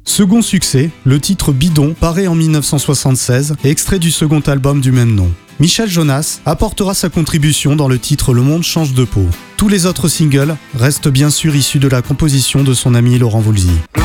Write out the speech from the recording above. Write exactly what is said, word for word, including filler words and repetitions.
Second succès, le titre Bidon paraît en dix-neuf cent soixante-seize, extrait du second album du même nom. Michel Jonas apportera sa contribution dans le titre Le monde change de peau. Tous les autres singles restent bien sûr issus de la composition de son ami Laurent Voulzy.